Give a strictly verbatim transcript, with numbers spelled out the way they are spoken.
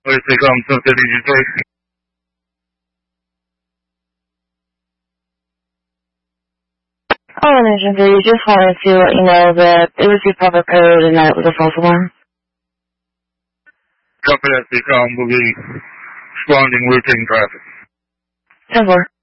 Please take on Sunset D G three. Oh, Engine three, just wanted to let you know that it was your proper code and that it was a false alarm. Copy that, C COM will be responding routine traffic. ten four.